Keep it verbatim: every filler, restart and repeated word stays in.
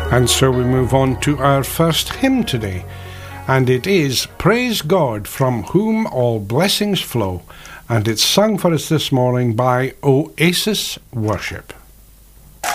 And so we move on to our first hymn today, and it is Praise God from whom all blessings flow, and it's sung for us this morning by Oasis Worship.